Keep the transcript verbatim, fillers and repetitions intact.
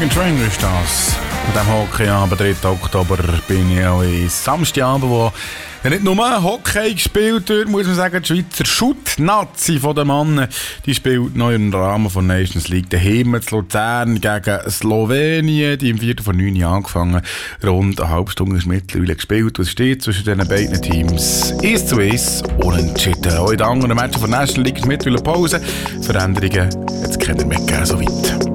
Megan Trainor ist das. Mit dem Hockeyabend, dritten Oktober, bin ich auch in Samstagabend, wo ja nicht nur Hockey gespielt wird, muss man sagen, die Schweizer Schutt-Nazi von den Mannen, die spielt neu im Rahmen von Nations League daheim zu Luzern gegen Slowenien, die im vierten von neun angefangen. Rund eine halbe Stunde ist mittlerweile gespielt. Was steht zwischen diesen beiden Teams? eins zu eins unentschieden. Auch in den anderen Matchen von National League ist mittlerweile Pause. Veränderungen hat es keine mehr gegeben, so weit.